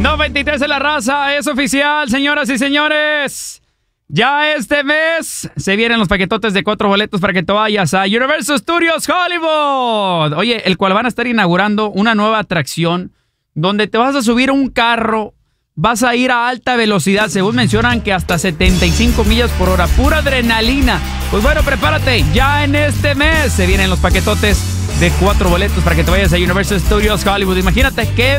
No, 23 de la raza, es oficial, señoras y señores. Ya este mes se vienen los paquetotes de 4 boletos para que te vayas a Universal Studios Hollywood. Oye, el cual van a estar inaugurando una nueva atracción donde te vas a subir a un carro, vas a ir a alta velocidad, según mencionan que hasta 75 millas por hora, pura adrenalina. Pues bueno, prepárate, ya en este mes se vienen los paquetotes de 4 boletos para que te vayas a Universal Studios Hollywood. Imagínate qué